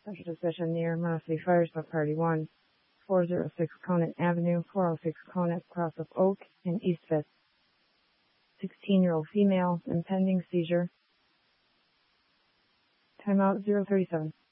Passenger session near Mossy Fire Stop Party 1, 406 Conant Avenue, 406 Conant, Cross of Oak, in East Fifth. 16-year-old female, impending seizure. Timeout 037.